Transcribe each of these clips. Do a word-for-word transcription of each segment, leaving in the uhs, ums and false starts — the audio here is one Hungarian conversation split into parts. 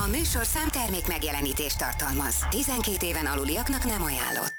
műsorszám termék megjelenítést tartalmaz. tizenkét éven aluliaknak nem ajánlott.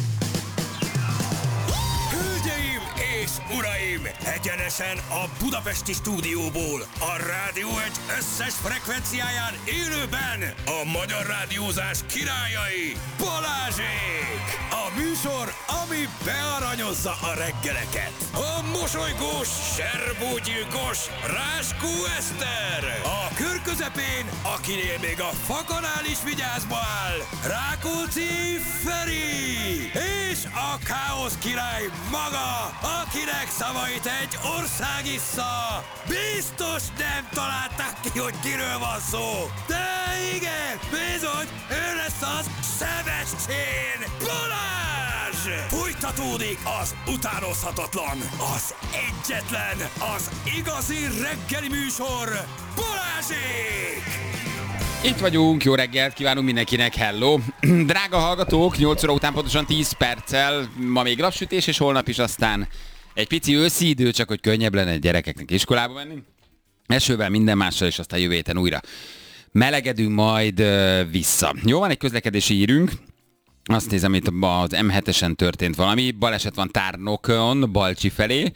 Hölgyeim és uraim! Egyenesen a budapesti stúdióból, a Rádió egy összes frekvenciáján élőben a magyar rádiózás királyai, Balázsék! A műsor, ami bearanyozza a reggeleket. A mosolygós, serbógyilkos Ráskó Eszter! A kör közepén, akinél még a fakanál is vigyázba áll, Rákóczi Feri! És a káosz király maga, akinek szavait egy ország issza. Biztos nem találták ki, hogy kiről van szó. De igen, bizony, ő lesz az Sebestyén Balázs! Folytatódik az utánozhatatlan, az egyetlen, az igazi reggeli műsor, Balázsék! Itt vagyunk, jó reggelt kívánunk mindenkinek, hello! Drága hallgatók, nyolc óra után pontosan tíz perccel, ma még napsütés, és holnap is aztán egy pici őszi idő, csak hogy könnyebb lenne gyerekeknek iskolába menni. Esővel, minden mással, és aztán jövő héten újra melegedünk majd uh, vissza. Jó, van egy közlekedési hírünk. Azt nézem, itt az em hetesen történt valami. Baleset van Tárnokon, Balcsi felé, mm.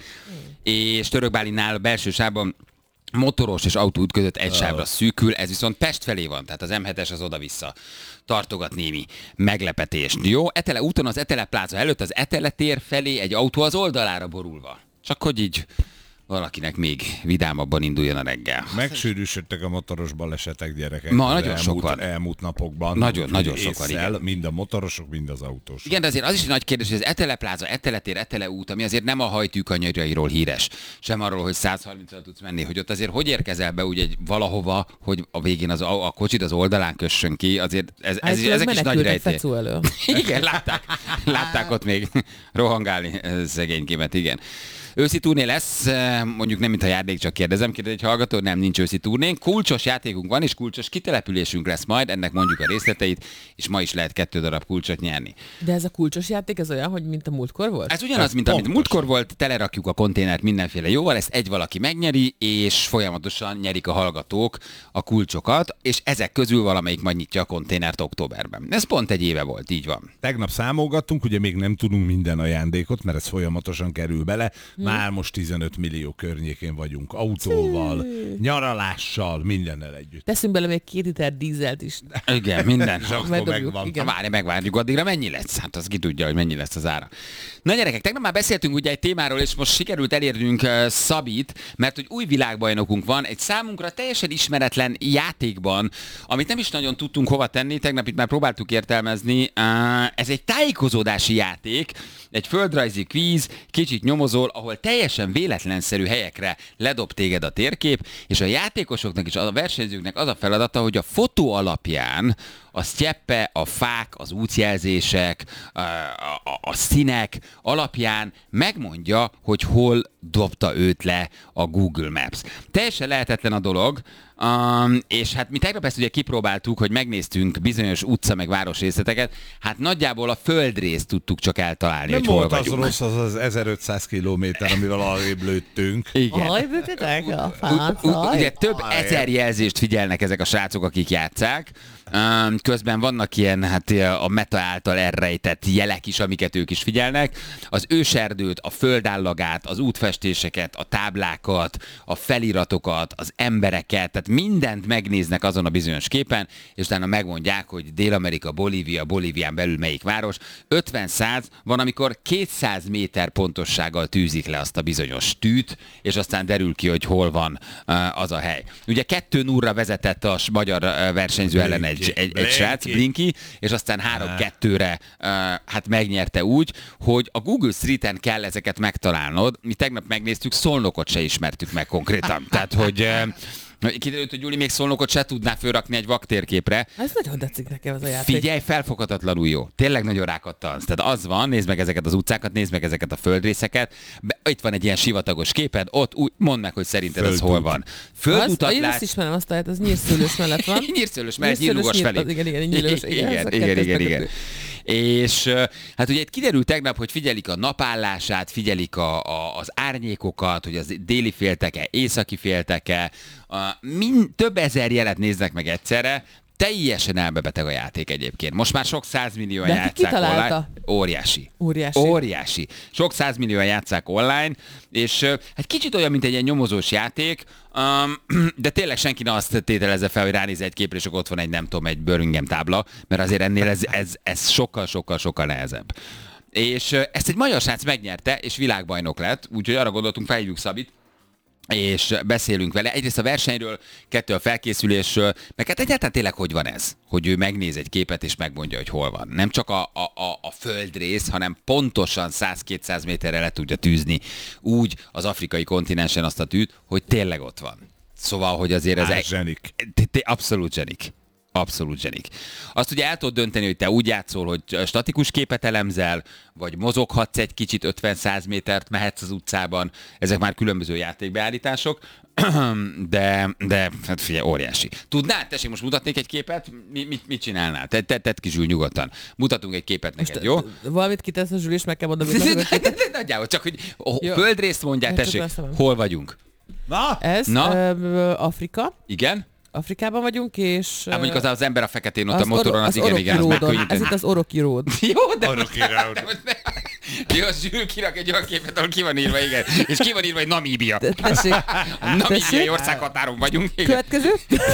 és Törökbálinál a belső sávban motoros és autóút között egy sávra szűkül, ez viszont Pest felé van, tehát az em hetes az oda-vissza tartogat némi meglepetést. Jó, Etele úton az Etele pláza előtt az Etele tér felé egy autó az oldalára borulva. Csak hogy így valakinek még vidámabban induljon a reggel. Megsűrűsödtek a motoros balesetek, gyerekek. Ma nagyon elmúlt, sok van. Elmúlt napokban. Nagyon, nagyon sok van, igen. Mind a motorosok, mind az autósok. Igen, de azért az is egy nagy kérdés, hogy az Etele pláza, Etele tér, Etele út, ami azért nem a hajtűkanyarjairól híres, sem arról, hogy száz harmincra tudsz menni, hogy ott azért hogy érkezel be úgy egy valahova, hogy a végén az, a, a kocsid az oldalán kössön ki, azért ez, ez, ez ezek is nagy rejtély. Igen, látták, látták ott még rohangálni szegénykémet, igen. Őszi turné lesz, mondjuk nem mint a játék, csak kérdezem, kérdez egy hallgató, nem, nincs őszi turnénk. Kulcsos játékunk van, és kulcsos kitelepülésünk lesz majd, ennek mondjuk a részleteit, és ma is lehet kettő darab kulcsot nyerni. De ez a kulcsos játék, ez olyan, hogy mint a múltkor volt? Ez ugyanaz, ez mint pontosan. Amit múltkor volt, telerakjuk a konténert mindenféle jóval, ezt egy valaki megnyeri, és folyamatosan nyerik a hallgatók a kulcsokat, és ezek közül valamelyik majd nyitja a konténert októberben. Ez pont egy éve volt, így van. Tegnap számolgattunk, ugye még nem tudunk minden ajándékot, mert ez folyamatosan kerül bele. Már most tizenöt millió környékén vagyunk, autóval, Szű. nyaralással, mindennel együtt. Teszünk bele még két liter dízelt is. Igen, minden. megvan. Várj, megvárjuk, addigra mennyi lesz? Hát az ki tudja, hogy mennyi lesz az ára. Na gyerekek, tegnap már beszéltünk ugye egy témáról, és most sikerült elérnünk uh, Szabit, mert hogy új világbajnokunk van, egy számunkra teljesen ismeretlen játékban, amit nem is nagyon tudtunk hova tenni, tegnap itt már próbáltuk értelmezni. Uh, ez egy tájékozódási játék, egy földrajzi kvíz, kicsit nyomozol, ahol teljesen véletlenszerű helyekre ledob téged a térkép, és a játékosoknak és a versenyzőknek az a feladata, hogy a fotó alapján a sztyeppe, a fák, az útjelzések, a, a, a színek alapján megmondja, hogy hol dobta őt le a Google Maps. Teljesen lehetetlen a dolog, um, és hát mi tegnap ezt ugye kipróbáltuk, hogy megnéztünk bizonyos utca meg városrészleteket, hát nagyjából a földrészt tudtuk csak eltalálni, nem hogy hol volt vagyunk. az rossz az az ezerötszáz kilométer, amivel arrébb lőttünk. Igen. Ajbütetek a fát, Ugye több ezer jelzést figyelnek ezek a srácok, akik játsszák. Közben vannak ilyen, hát a meta által elrejtett jelek is, amiket ők is figyelnek. Az őserdőt, a földállagát, az útfestéseket, a táblákat, a feliratokat, az embereket, tehát mindent megnéznek azon a bizonyos képen, és utána megmondják, hogy Dél-Amerika, Bolívia, Bolívián belül melyik város. ötven-száz van, amikor kétszáz méter pontossággal tűzik le azt a bizonyos tűt, és aztán derül ki, hogy hol van az a hely. Ugye kettő nullra vezetett a magyar versenyző ellen egy Egy, egy, egy srác, Blinky, és aztán három-kettőre uh, hát megnyerte úgy, hogy a Google Streeten kell ezeket megtalálnod. Mi tegnap megnéztük, Szolnokot se ismertük meg konkrétan. Tehát, hogy uh, kiderült, hogy Gyuri még Szolnokot se tudná fölrakni egy vaktérképre. Ez nagyon tetszik nekem ez a játék. Figyelj, felfoghatatlanul jó. Tényleg nagyon rákattansz. Tehát az van, nézd meg ezeket az utcákat, nézd meg ezeket a földrészeket. Be, itt van egy ilyen sivatagos képed, ott úgy, mondd meg, hogy szerinted az hol van. Földutat lát... Én azt ismerem, azt lehet, az Nyírszőlős mellett van. Nyírszőlős mellett, Nyírlugas felé. Igen, igen, Nyírlugas, igen, igen, igen, igen, igen. És hát ugye itt kiderült tegnap, hogy figyelik a napállását, figyelik a, a, az árnyékokat, hogy az déli félteke, északi félteke, a, mind, több ezer jelet néznek meg egyszerre, Teljesen elbebeteg a játék egyébként. Most már sok százmillióan De játsszák online. Óriási. Óriási. Óriási. Sok százmillióan játsszák online, és hát kicsit olyan, mint egy ilyen nyomozós játék, um, de tényleg senki ne azt tételezze fel, hogy ránéz egy képre, és akkor ott van egy, nem tudom, egy Birmingham tábla, mert azért ennél ez, ez, ez sokkal, sokkal, sokkal nehezebb. És ezt egy magyar srác megnyerte, és világbajnok lett, úgyhogy arra gondoltunk, felhívjuk Szabit, és beszélünk vele. Egyrészt a versenyről, kettő a felkészülésről, meg hát egyáltalán tényleg hogy van ez, hogy ő megnéz egy képet és megmondja, hogy hol van. Nem csak a, a, a, a földrész, hanem pontosan száz-kétszáz méterre le tudja tűzni úgy az afrikai kontinensen azt a tűt, hogy tényleg ott van. Szóval, hogy azért ez... Á, zsenik. Abszolút zsenik. Abszolút zsenik. Azt ugye el tudod dönteni, hogy te úgy játszol, hogy statikus képet elemzel, vagy mozoghatsz egy kicsit ötven-száz métert, mehetsz az utcában. Ezek már különböző játékbeállítások, de, de hát figyelj, óriási. Tudnád, tessék, most mutatnék egy képet? Mi, mit, mit csinálnál? Te, te, tedd ki, Zsül, nyugodtan. Mutatunk egy képet neked, most, jó? Valamit kitesz a Zsül, és meg kell mondani, hogy nagyjából, csak hogy földrészt mondják, tessék, hol vagyunk? Na? Ez Na? Ö, Afrika. Igen? Afrikában vagyunk, és... Hát mondjuk az, az ember a feketén ott az a motoron, az, az igen, igen, az megkönnyíteni. Ez itt az Oroki Road. Jó, de Oroki Road. Jó, Zsül kirak egy olyan képet, ahol ki van írva, igen. És ki van írva, hogy Namíbia. Tessék. A namíbiai országhatáron vagyunk. Igen. Következő.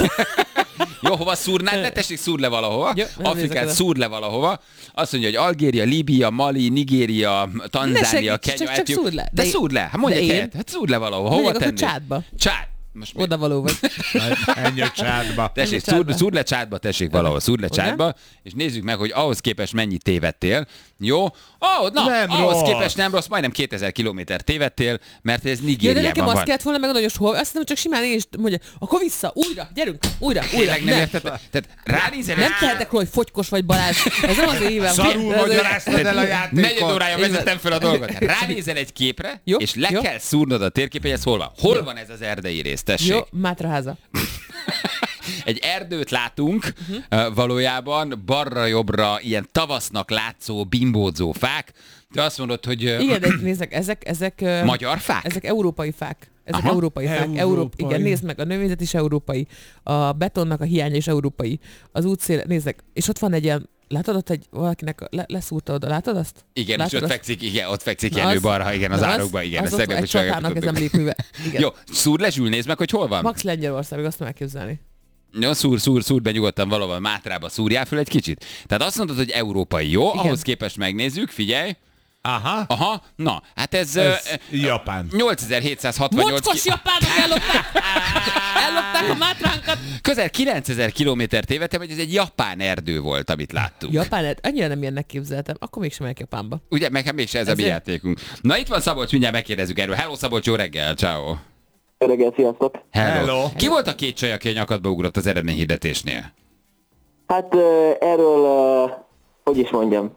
Jó, hova szúrnád? Ne tessék, szúr le valahova. Jó, Afrikát szúr le valahova. Azt mondja, hogy Algéria, Líbia, Mali, Nigéria, Tanzánia, Kenya. Csak, csak szúr le. De, de szúr le. Hát mondj egy helyet. Hát szúr le valahova. Hova tenni? Megyek Csádba. Csád. Most oda való vagy. Ennyi a Csádba. Tessék, szúr, szúr le Csádba, tessék valahol, szúr le Csádba, és nézzük meg, hogy ahhoz képest mennyit tévedtél. Jó? Oh, na, nem ahhoz rossz. képest nem rossz, majdnem kétezer kilométer tévedtél, mert ez Ja, Nigériában de nekem van. azt kellett volna meg nagyon hol, azt nem csak simán én is mondja, akkor vissza, újra, gyerünk, újra, újra. Tényleg nem érted? Tehát ránézel, nem tehetek róla, hogy fogykos vagy Balázs. Ez nem az évem. Szarul magyaráztad el a játékot. negyed órája vezettem fel a dolgot. Ránézel egy képre, jó, és le jó. kell szúrnod a térképet, hogy ez hol van. Hol jó. van ez az erdei rész, tessék? Jó, Mátraháza. Egy erdőt látunk, uh-huh. valójában, balra-jobbra ilyen tavasznak látszó, bimbódzó fák. Te azt mondod, hogy... Igen, de nézzek, ezek... ezek magyar fák? Ezek európai fák. Ezek Aha. európai fák. Európai. Európ, igen, nézd meg, a növényzet is európai. A betonnak a hiánya is európai. Az útszél, nézzek, és ott van egy ilyen, látod ott egy, valakinek le, leszúrta oda, látod azt? Igen, látod és ott azt? fekszik, igen, ott fekszik Jenő balra, igen, az árokban, igen. Az, az ott egy csatának ez emlékműve. Igen. Jó, szúr le, Zsül, nézd meg, hogy hol van. Max Lengyelország, azt nem elképzelni. Jó, szúr, szúr, szúr be nyugodtan valahol Mátrába, szúrjál föl egy kicsit. Tehát azt mondod, hogy európai, jó? Igen. Ahhoz képest megnézzük, figyelj. Aha. Aha, na, hát ez... Ez uh, Japán. nyolcezer-hétszázhatvannyolc... Mocskos japánok ellopták! Ellopták a mátránkat! Közel kilencezer kilométer tévedtem, hogy ez egy japán erdő volt, amit láttunk. Japán, annyira nem ilyennek képzeltem, akkor mégsem megyek Japánba. Ugye, meg hát mégse ez Ezért? a mi játékunk. Na itt van Szabolcs, mindjárt megkérdezzük erről. Hello Szabolcs, jó reggel, ciao. Jó reggel, sziasztok! Hello. Hello. Ki volt a két csaj, aki a nyakadba ugrott az eredményhirdetésnél? Hát uh, erről, uh, hogy is mondjam,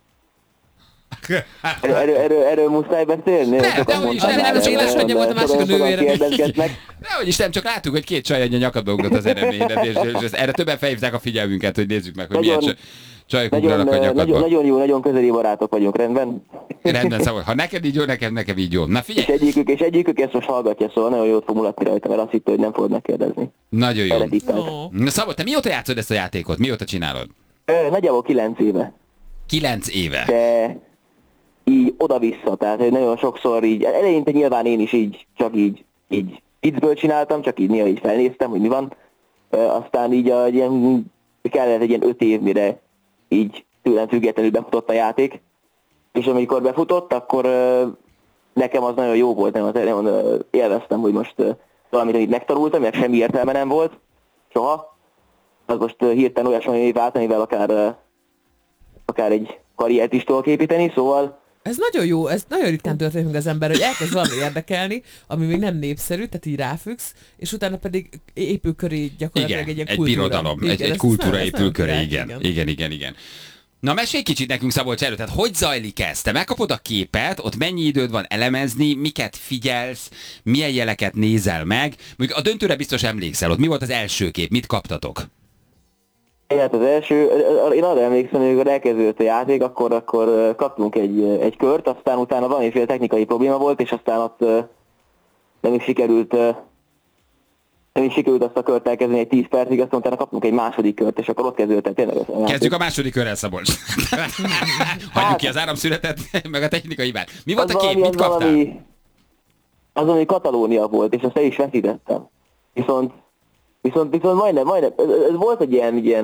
erről, erről, erről, erről muszáj beszélni? Nem, Sokan de hogy is, mondták, nem, nem, erről, az édesanyja erről, volt, a másik a sokan nővére. kérdezgetnek. Dehogy is nem, csak láttuk, hogy két csaj a nyakadba ugrott az eredményhirdetésnél, és erre többen felhívták a figyelmünket, hogy nézzük meg, hogy milyen Nagyon- csaj- csajok Nagyon, ugranak a uh, nyakadba. nagyon, nagyon jó, nagyon közeli barátok vagyunk, rendben? Rendben, Szabolcs, ha neked így jó, nekem, nekem így jó. Na És figyelj, egyikük, és egyikük ezt most hallgatja, szóval nagyon jót fog mulatni rajta, mert azt hitte, hogy nem fogod megkérdezni. nagyon jó. Erre tippelt. No. Na Szabolcs, te mióta játszod ezt a játékot? Mióta csinálod? Ö, Nagyjából kilenc éve, Kilenc éve. de így oda-vissza, tehát hogy nagyon sokszor így, eleinte nyilván én is így, csak így, így viccből csináltam, csak így néha így felnéztem, hogy mi van. Ö, aztán így a, ilyen, kellett egy ilyen öt év, mire így tőlem függetlenül befutott a játék, és amikor befutott, akkor ö, nekem az nagyon jó volt, nem, az, nem, ö, élveztem, hogy most ö, valamit amit megtanultam, mert semmi értelme nem volt, soha. Az most ö, hirtelen olyasmi vált, amivel akár, ö, akár egy karriert is tudok építeni, szóval Ez nagyon jó, ez nagyon ritkán történik meg az ember, hogy elkezd valami érdekelni, ami még nem népszerű, tehát így ráfüggsz, és utána pedig épül köré gyakorlatilag Igen, egy ilyen egy kultúra. birodalom, Igen, egy, egy ez- kultúra ez épül nagyon köré, király, igen. Igen, igen, igen. Na mesélj kicsit nekünk, Szabolcs, erről, tehát hogy zajlik ez? Te megkapod a képet, ott mennyi időd van elemezni, miket figyelsz, milyen jeleket nézel meg? Mondjuk a döntőre biztos emlékszel, ott mi volt az első kép, mit kaptatok? hát az első, én arra emlékszem, hogy amikor elkezdődött a játék, akkor, akkor kaptunk egy, egy kört, aztán utána valamiféle technikai probléma volt, és aztán ott nem is sikerült nem is sikerült azt a kört elkezdeni egy tíz percig, azt utána kaptunk egy második kört, és akkor ott kezdődött tényleg. Kezdjük a második körrel, Szabolcs. Hagyjuk ki az áramszünetet, meg a technikai hibát. Mi volt az a kép? valami, Mit az kaptál? Valami, az valami Katalónia volt, és azt el is veszítettem. Viszont, viszont, viszont majdnem, majdnem, ez, ez volt egy ilyen, ilyen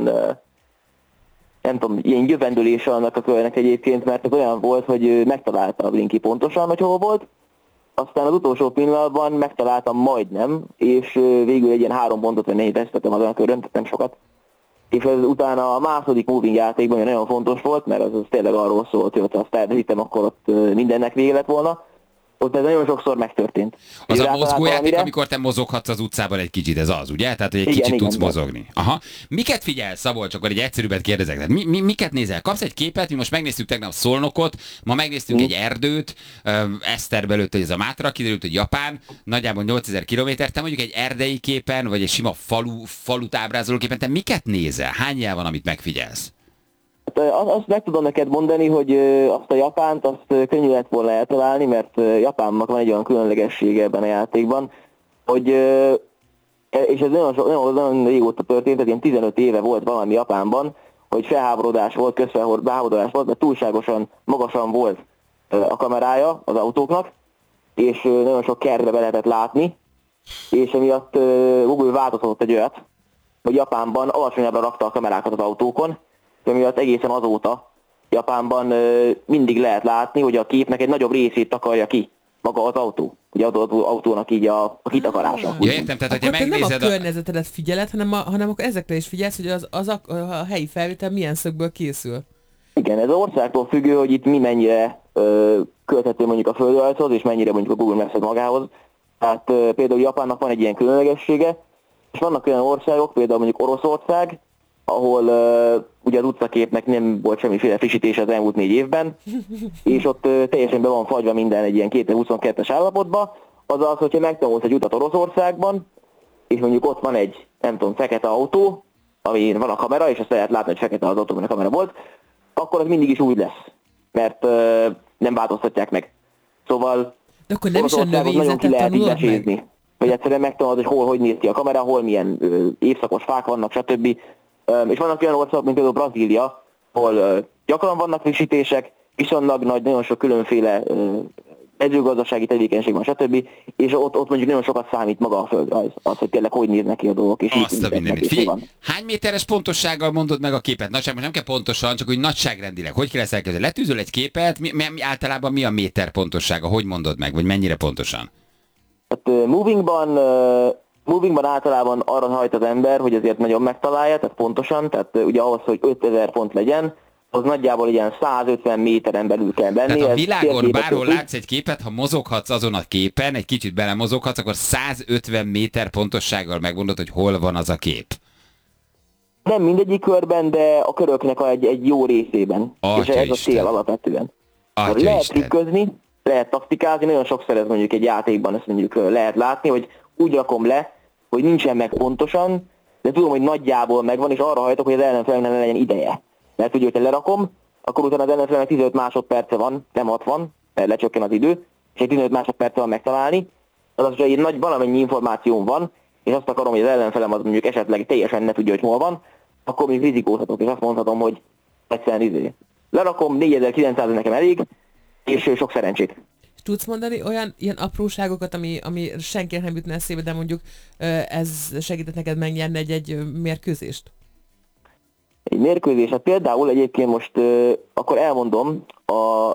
nem tudom, ilyen jövendőlése annak a körnek egyébként, mert ez olyan volt, hogy megtalálta a Blinky pontosan, hogy hol volt, aztán az utolsó pillanatban megtaláltam majdnem, és végül egy ilyen három pontot, vagy négy vesztettem azon a körön, tehát nem sokat. És ez utána a második moving játékban nagyon fontos volt, mert az, az tényleg arról szólt, hogy azt elhittem, akkor ott mindennek vége lett volna. Ott ez nagyon sokszor megtörtént. Az Ő a mozgójáték, valamire, amikor te mozoghatsz az utcában egy kicsit, ez az, ugye? Tehát, hogy egy Igen, kicsit igen, tudsz igen. mozogni. Aha. Miket figyelsz, Szabolcs, akkor egy egyszerűbbet kérdezek. Tehát mi, mi, miket nézel? Kapsz egy képet, mi most megnéztük tegnap Szolnokot, ma megnéztünk Mm. egy erdőt, ö, Eszter belőtt, hogy ez a Mátra, kiderült, hogy Japán, nagyjából nyolcezer kilométer, te mondjuk egy erdei képen, vagy egy sima falu, falut ábrázoló képen, te miket nézel? Hány jel van, amit megfigyelsz? Hát, azt azt meg tudom neked mondani, hogy ö, azt a Japánt azt ö, könnyű lett volna eltalálni, mert ö, Japánnak van egy olyan különlegessége ebben a játékban, hogy, ö, e- és ez nagyon, so- nagyon, nagyon régóta történt, tehát ilyen tizenöt éve volt valami Japánban, hogy felháborodás volt, közfelháborodás volt, mert túlságosan magasan volt ö, a kamerája az autóknak, és ö, nagyon sok kertbe be lehetett látni, és emiatt ö, Google változtatott egy olyat, hogy Japánban alacsonyabbra rakta a kamerákat az autókon, emiatt egészen azóta Japánban ö, mindig lehet látni, hogy a képnek egy nagyobb részét takarja ki maga az autó. Ugye az autó, autónak így a, a kitakarása. Ja, értem, tehát hogyha Akkor te nem a megnézed... A... környezetedet figyeled, hanem, a, hanem akkor ezekre is figyelsz, hogy az, az a, a helyi felvétel milyen szögből készül. Igen, ez az országtól függő, hogy itt mi mennyire ö, költhető mondjuk a földrajzhoz, és mennyire mondjuk a Google Maps-hez magához. Tehát ö, például Japánnak van egy ilyen különlegessége, és vannak olyan országok, például mondjuk Oroszország, ahol uh, ugye az utcaképnek nem volt semmiféle frissítés az elmúlt négy évben, és ott uh, teljesen be van fagyva minden egy ilyen kétezer-huszonkettes állapotba, azaz, hogyha megtanulsz egy utat Oroszországban, és mondjuk ott van egy, nem tudom, fekete autó, amin van a kamera, és azt lehet látni, hogy fekete az autó, amin a kamera volt, akkor az mindig is úgy lesz, mert uh, nem változtatják meg. Szóval De akkor nem is a Oroszországot nagyon ki növényzetet lehet így tanulod meg? lesézni. Hogy egyszerűen megtanulod, hogy hol, hogy néz ki a kamera, hol milyen ö, évszakos fák vannak, stb. Ö, és vannak olyan országok, mint például Brazília, ahol ö, gyakran vannak frissítések, viszonylag nagy, nagyon sok különféle ö, mezőgazdasági tevékenység van, stb. És ott, ott mondjuk nagyon sokat számít maga a földrajz, az, hogy tényleg hogy néznek ki a dolgok. És Azt a így mindenit. és mi Figyelj, van. hány méteres pontossággal mondod meg a képet? Nagyságban nem kell pontosan, csak úgy nagyságrendileg. Hogy kell ezt elkezdeni? Letűzöl egy képet, mi, mi, általában mi a méter pontossága? Hogy mondod meg, vagy mennyire pontosan? Hát uh, movingban, uh, movingban általában arra hajt az ember, hogy azért nagyon megtalálja, tehát pontosan, tehát uh, ugye ahhoz, hogy ötezer pont legyen, az nagyjából ilyen százötven méteren belül kell lenni. Tehát a Ez világon térképet bárhol teszi. látsz egy képet, ha mozoghatsz azon a képen, egy kicsit belemozoghatsz, akkor százötven méter pontossággal megmondod, hogy hol van az a kép. Nem mindegyik körben, de a köröknek a egy, egy jó részében. Atya és ez a Isten. cél alapvetően. Tehát Atya lehet Isten. trükközni, lehet taktikázni, nagyon sokszor ez mondjuk egy játékban ezt mondjuk ö, lehet látni, hogy úgy rakom le, hogy nincsen meg pontosan, de tudom, hogy nagyjából megvan, és arra hajtok, hogy az ellenfelnek ne legyen ideje. Mert ugye, hogyha lerakom, akkor utána az ellenfelnek tizenöt másodperce van, nem hatvan, mert lecsökken az idő, és egy tizenöt másodperce van megtalálni. Azaz, hogyha egy nagy valamennyi információm van, és azt akarom, hogy az ellenfelem az mondjuk esetleg teljesen ne tudja, hogy hol van, akkor még rizikózhatok, és azt mondhatom, hogy egyszerűen izé. Lerakom, négyezer-kilencszáz nekem elég, és sok szerencsét. És tudsz mondani olyan ilyen apróságokat, ami, ami senkinek nem jutna eszébe, de mondjuk ö, ez segített neked megnyerni egy-egy ö, mérkőzést? Egy mérkőzés, hát például egyébként most uh, akkor elmondom, a,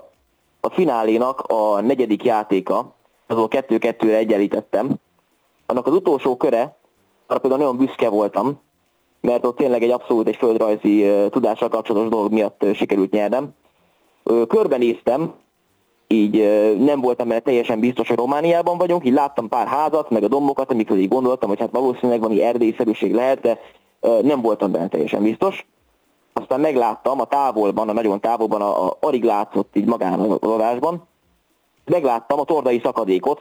a finálénak a negyedik játéka, azon kettő-kettőre egyenlítettem. Annak az utolsó köre, arra például nagyon büszke voltam, mert ott tényleg egy abszolút egy földrajzi uh, tudással kapcsolatos dolog miatt uh, sikerült nyernem. Uh, körbenéztem, így uh, nem voltam benne teljesen biztos, hogy Romániában vagyunk, így láttam pár házat, meg a dombokat, amikor így gondoltam, hogy hát valószínűleg valami erdélyszerűség lehet, de uh, nem voltam benne teljesen biztos. Aztán megláttam a távolban, a nagyon távolban, a, a alig látszott így magán az adásban, megláttam a tordai szakadékot,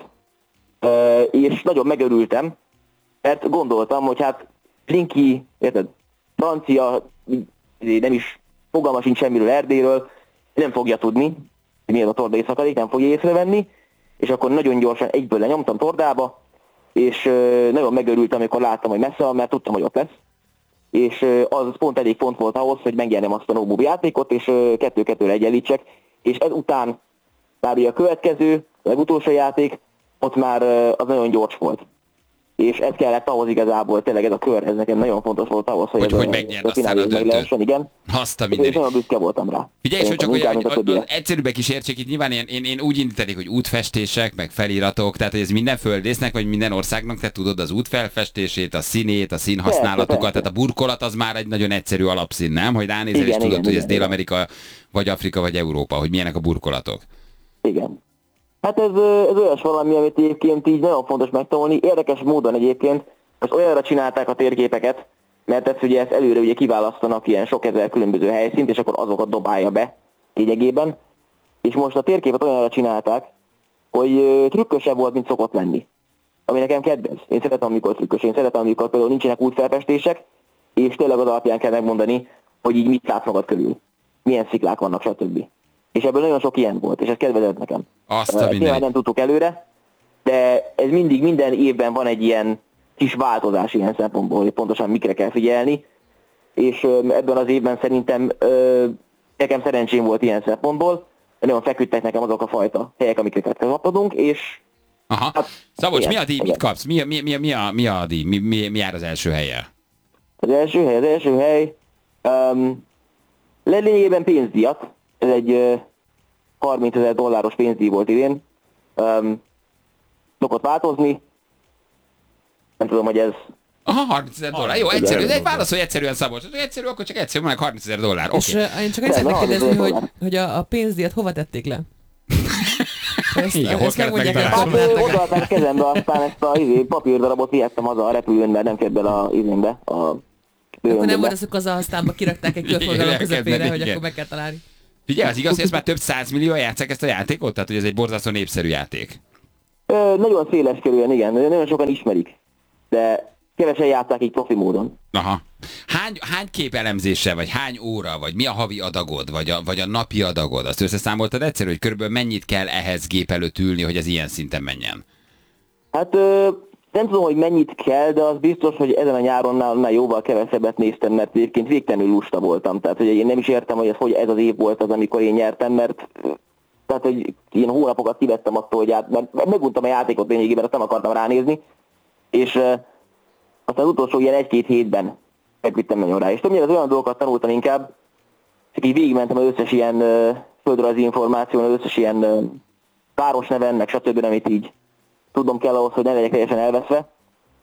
uh, és nagyon megörültem, mert gondoltam, hogy hát Blinky, érted, francia, nem is fogalma sincs semmiről Erdélyről, nem fogja tudni, hogy mi az a tordai szakadék, nem fogja észrevenni, és akkor nagyon gyorsan egyből lenyomtam tordába, és nagyon megörültem, amikor láttam, hogy messze van, mert tudtam, hogy ott lesz. És az pont elég font volt ahhoz, hogy megnyernem azt a no-move játékot, és kettő-kettőre egyenlítsek. És ezután már ugye a következő, a legutolsó játék, ott már az nagyon gyors volt. És ez kellett ahhoz igazából, tényleg ez a kör, ez nekem nagyon fontos volt ahhoz, hogy, hogy, ez hogy a, megnyerd a aztán a döntőt. Igen. Azt a És mindenit. nagyon büszke voltam rá. Figyelj, hogy csak hogy, Inkább, hogy, mint a hogy többiek. egyszerűbbek is értsék, itt nyilván én, én, én úgy indítanék, hogy útfestések, meg feliratok, tehát hogy ez minden földrésznek, vagy minden országnak, te tudod az útfelfestését, a színét, a színhasználatukat, persze. tehát a burkolat az már egy nagyon egyszerű alapszín, nem? Hogy ránézel és Igen, tudod, igen, hogy ez igen, Dél-Amerika, vagy Afrika, vagy Európa, hogy milyenek a burkolatok. Igen. Hát ez, ez olyas valami, amit egyébként így nagyon fontos megtanulni. Érdekes módon egyébként, most olyanra csinálták a térképeket, mert ezt ugye ezt előre ugye kiválasztanak ilyen sok ezer különböző helyszínt, és akkor azokat dobálja be lényegében. És most a térképet olyanra csinálták, hogy ö, trükkösebb volt, mint szokott lenni. Ami nekem kedvenc. Én szeretem, amikor trükkös. Én szeretem, amikor például nincsenek útfelfestések, és tényleg az alapján kell megmondani, hogy így mit látsz magad körül. Milyen sziklák vannak, stb. És ebből nagyon sok ilyen volt, és ez kedvezett nekem. Azt a Nyilván mindenit. nem tudtuk előre, de ez mindig, minden évben van egy ilyen kis változás ilyen szempontból, hogy pontosan mikre kell figyelni, és ö, ebben az évben szerintem ö, nekem szerencsém volt ilyen szempontból, nagyon feküdtek nekem azok a fajta helyek, amiket kaptunk, és Aha. Hát, Szabolcs, igen, mi a díj? Mit igen. kapsz? Mi, a- mi, mi, mi, a, mi a díj? Mi, mi, mi jár az első helyen? az első hely, az első hely um, lényegében pénzdíjat, ez egy uh, harmincezer dolláros pénzdíj volt idén, um, szokott változni, nem tudom, hogy ez Aha, harmincezer dollár. Jó, Igen. egyszerű. De válaszolj egyszerűen, Szabolcs. Ha egyszerű, akkor csak egyszerű, mondjuk harmincezer dollár. Oké. És uh, én csak egy Nem, szeretnék nem, kérdezni, nem, hogy, nem. hogy a, a pénzdíjat hova tették le? Ezt, Igen, hol ezt kellett megmondják el megtalálni? hát koordinátákat. odaadták a kezembe, aztán ezt a izé, papírdarabot vihettem haza a repülőn, mert nem fért bele a izénbe, a Akkor nem bőröndbe. volt az, hogy az aztánba kirakták egy körforgalom Igen, közepére, hogy igen. akkor meg kell találni. Figyelj, az igaz, hogy ez már több százmillió játszák ezt a játékot? Tehát, hogy ez egy borzasztó népszerű játék. Ö, nagyon széles körülön, igen, nagyon sokan ismerik, de kevesen játszák így profi módon. Aha. Hány, hány kép elemzése, vagy hány óra, vagy mi a havi adagod, vagy a, vagy a napi adagod? Azt összeszámoltad egyszerű, hogy körülbelül mennyit kell ehhez gép előtt ülni, hogy ez ilyen szinten menjen? Hát ö, nem tudom, hogy mennyit kell, de az biztos, hogy ezen a nyáron nál jóval kevesebbet néztem, mert egyébként végtelenül lusta voltam. Tehát, hogy én nem is értem, hogy ez, hogy ez az év volt az, amikor én nyertem, mert tehát, hogy ilyen hónapokat kivettem attól, hogy át, mert meguntam a játékot lényegében, azt nem akartam ránézni, és ö, aztán az utolsó ilyen egy-két hétben megvittem nagyon rá. És többnyire az olyan dolgokat tanultam inkább, csak így végigmentem az összes ilyen ö, földrajzi információn, az összes ilyen ö, városneven, meg stb., amit így tudnom kell ahhoz, hogy ne legyek teljesen elveszve.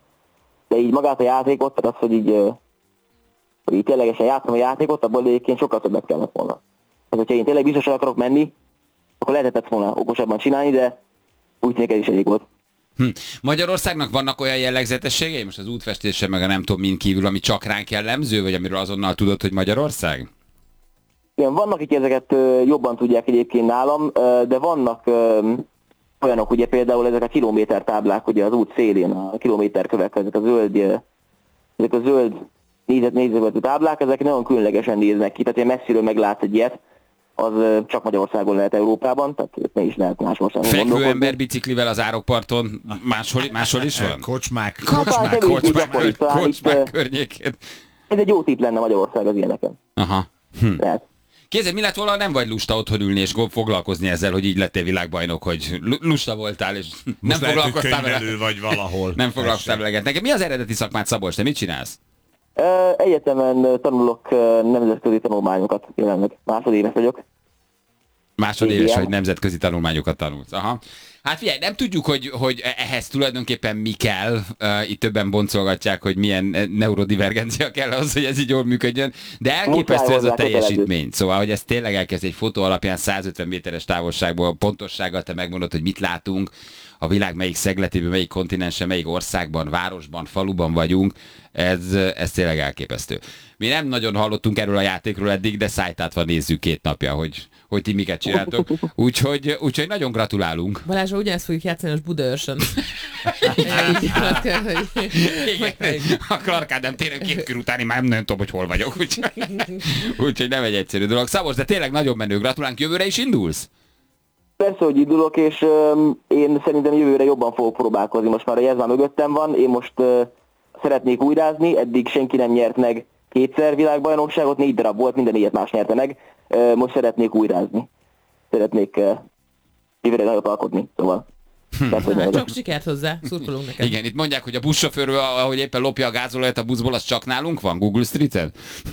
De így magát a játékot, tehát az, hogy így, ö, hogy így ténylegesen játszom a játékot, abból egyébként sokkal többet kellett volna. Tehát, hogyha én tényleg biztosan akarok menni, akkor lehetett volna okosabban csinálni, de úgy tűnik ez is elég volt. Hm. Magyarországnak vannak olyan jellegzetességei, most az útfestése meg a nem tudom min kívül, ami csak ránk jellemző, vagy amiről azonnal tudod, hogy Magyarország? Igen, vannak, akik ezeket ö, jobban tudják egyébként nálam, ö, de vannak ö, olyanok, ugye például ezek a kilométertáblák, ugye az út szélén, a kilométerkövek, ezek a zöld, ö, ezek a zöld nézet nézővető táblák, ezek nagyon különlegesen néznek ki, tehát ilyen messziről meglátsz egy ilyet, az ö, csak Magyarországon lehet Európában, tehát ne is lehet más országon Fekvő gondolkodni. ember biciklivel az árokparton máshol, máshol is van? Kocsmák. Kocsmák, kevés kocsmák, gyakori, kör, talán itt, kocsmák ö, környékén. Ez egy jó tipp lenne Magyarország az ilyeneken. Aha. Hm. Lehet. Képzeld, mi lett volna, ha nem vagy lusta otthon ülni és foglalkozni ezzel, hogy így lettél világbajnok, hogy lu- lusta voltál, és nem Most lehet, hogy foglalkoztál vele. könyvelő vagy valahol. Nem foglalkoztál vele. Neked mi az eredeti szakmád, Szabolcs? Te mit csinálsz? Ö, Egyetemen ö, tanulok ö, nemzetközi tanulmányokat jelenleg. Másodéves vagyok. Másodéves, Igen. hogy nemzetközi tanulmányokat tanulsz. Aha. Hát figyelj, nem tudjuk, hogy, hogy ehhez tulajdonképpen mi kell. Uh, itt többen boncolgatják, hogy milyen neurodivergencia kell az, hogy ez így jól működjön. De elképesztő ez a hozzá teljesítmény. Szóval, hogy ez tényleg elkezd egy fotó alapján százötven méteres távolságból pontossággal te megmondod, hogy mit látunk, a világ melyik szegletében, melyik kontinensen, melyik országban, városban, faluban vagyunk. Ez, ez tényleg elképesztő. Mi nem nagyon hallottunk erről a játékról eddig, de szájtátva nézzük két napja, hogy, hogy ti miket csináltok. Úgyhogy, úgyhogy nagyon gratulálunk. Balázsra ugyanezt fogjuk játszani most Budaörsön. Igen, a Clark Ádám téren két kör utáni már nem tudom, hogy hol vagyok. Úgyhogy úgy, nem egy egyszerű dolog. Szabolcs, de tényleg nagyon menő. Gratulálunk, jövőre is indulsz? Persze, hogy indulok, és um, én szerintem jövőre jobban fogok próbálkozni. Most már a jezz már mögöttem van, én most uh, szeretnék újrázni, eddig senki nem nyert meg kétszer világbajnokságot, négy darab volt, minden ilyet más nyerte meg. Uh, most szeretnék újrázni. Szeretnék uh, jövőre nagyot alkotni, szóval. Hát csak sikert hozzá, szurkolunk neked. Igen, itt mondják, hogy a buszsofőr, ahogy éppen lopja a gázolajat a buszból, az csak nálunk van, Google Street-en?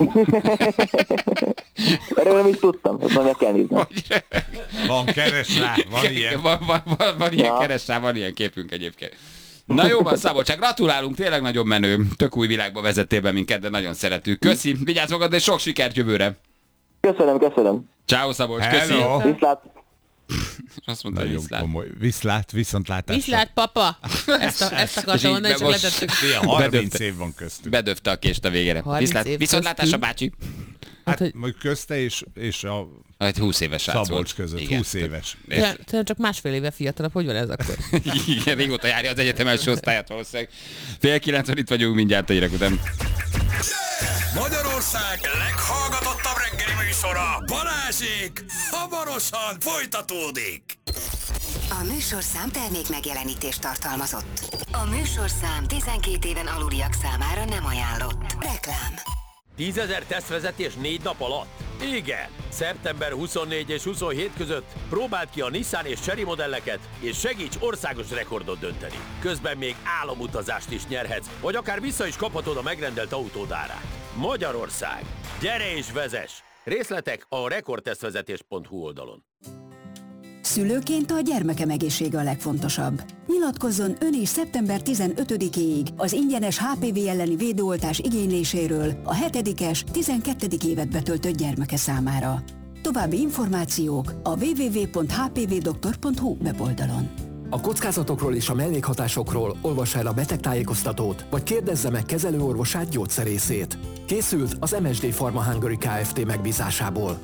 Erről nem is tudtam, ezt meg kell nézni. Van keres rá, van ilyen. Van, van, van, van ilyen Ja. keres rá, van ilyen képünk egyébként. Na jó van, Szabolcs, gratulálunk, tényleg nagyon menő. Tök új világba vezettél be minket, de nagyon szeretünk. Köszi, vigyázz magadra, és sok sikert jövőre. Köszönöm, köszönöm. Ciao Szabolcs, köszi. Hello. Viszlát. Azt mondta, hogy Nagyon viszlát. komoly. Viszlát, viszontlátásra. Viszlát, papa! Ezt, a, ezt akartam mondani, csak most- letettük. Ilyen harminc Bedöfte. év van köztük. Bedöfte a kést a végére. harminc Viszlát, év viszontlátásra, köztünk. bácsi. Hát, hogy- hogy közte és, és a Hát húsz éves srác volt. Szabolcs között, Igen. húsz éves. És- Te csak másfél éve fiatalabb, hogy van ez akkor? Igen, régóta járja az egyetem első osztályát valószínűleg. Fél kilencven itt vagyunk mindjárt a hírek után. Magyarország leghallgatottabb reggeli műsora, Balázsék, hamarosan folytatódik. A műsorszám termék megjelenítést tartalmazott. A műsorszám tizenkét éven aluliak számára nem ajánlott. Reklám. tízezer tesztvezetés négy nap alatt? Igen! szeptember huszonnégy és huszonhét között próbáld ki a Nissan és Chery modelleket, és segíts országos rekordot dönteni. Közben még álomutazást is nyerhetsz, vagy akár vissza is kaphatod a megrendelt autód árát. Magyarország! Gyere és vezess! Részletek a rekordtesztvezetés pont hu oldalon. Szülőként a gyermekem egészsége a legfontosabb. Nyilatkozzon ön is szeptember tizenötödikéig az ingyenes há pé vé elleni védőoltás igényléséről a hetedikes, tizenkettedik évet betöltött gyermeke számára. További információk a double-u double-u double-u pont h p v doktor pont h u weboldalon. A kockázatokról és a mellékhatásokról olvassa el a betegtájékoztatót, vagy kérdezze meg kezelőorvosát, gyógyszerészét. Készült az em es dé Pharma Hungary Kft. Megbízásából.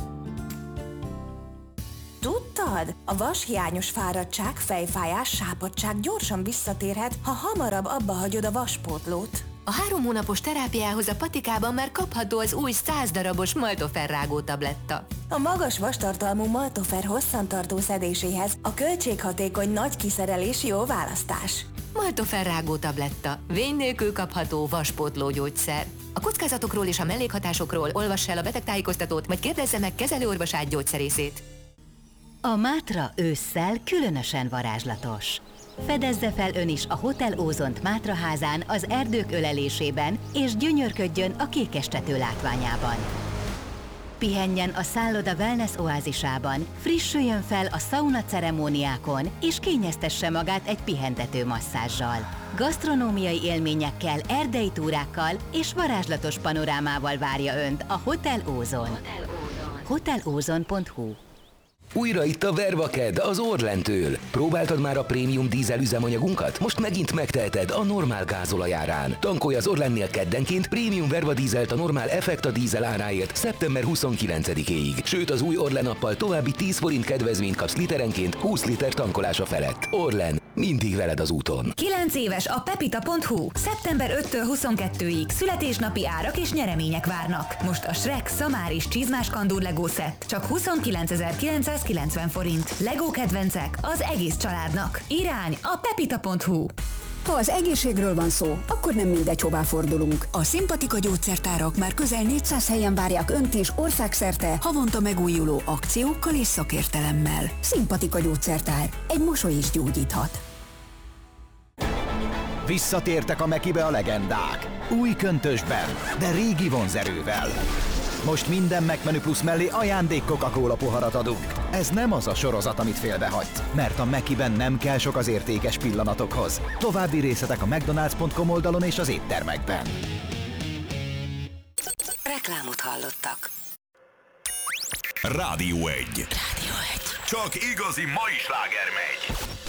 Tudtad? A vashiányos fáradtság, fejfájás, sápadtság gyorsan visszatérhet, ha hamarabb abba hagyod a vaspótlót. A három hónapos terápiához a patikában már kapható az új száz darabos Maltofer rágó tabletta. A magas vastartalmú Maltofer hosszantartó szedéséhez a költséghatékony nagy kiszerelés jó választás. Maltofer rágó tabletta. Vény nélkül kapható vaspótló gyógyszer. A kockázatokról és a mellékhatásokról olvass el a betegtájékoztatót, vagy kérdezze meg kezelőorvosát, gyógyszerészét. A Mátra ősszel különösen varázslatos. Fedezze fel ön is a Hotel Ózont Mátraházán az erdők ölelésében, és gyönyörködjön a kékestető látványában. Pihenjen a szálloda wellness oázisában, frissüljön fel a szauna ceremóniákon, és kényeztesse magát egy pihentető masszázsal. Gasztronómiai élményekkel, erdei túrákkal és varázslatos panorámával várja önt a Hotel Ózon. hotel ózon pont hu. Újra itt a Vervaked az Orlentől. Próbáltad már a prémium dízel üzemanyagunkat? Most megint megteheted a normál gázolajárán. Tankolj az Orlennél keddenként prémium Verva dízelt a normál Effekta dízel áráért szeptember huszonkilencedikéig. Sőt, az új Orlen appal további tíz forint kedvezményt kapsz literenként húsz liter tankolása felett. Orlen, mindig veled az úton. kilenc éves a pepita pont hu. szeptember ötödikétől huszonkettődikéig születésnapi árak és nyeremények várnak. Most a Shrek Szamáris csizmás kandúr Lego set csak huszonkilencezer-kilencszázkilencven forint. Lego kedvencek az egész családnak. Irány a pepita pont hu. Ha az egészségről van szó, akkor nem mindegy, hová fordulunk. A Szimpatika gyógyszertárak már közel négyszáz helyen várják önt is országszerte havonta megújuló akciókkal és szakértelemmel. Szimpatika gyógyszertár. Egy mosoly is gyógyíthat. Visszatértek a Mekibe a legendák. Új köntösben, de régi vonzerővel. Most minden McMenü Plus mellé ajándék Coca-Cola poharat adunk. Ez nem az a sorozat, amit félbehagysz, mert a Mekiben nem kell sok az értékes pillanatokhoz. További részletek a mcdonalds pont com oldalon és az éttermekben. Reklámot hallottak. Rádió egy. Rádió egy. Csak igazi mai sláger megy.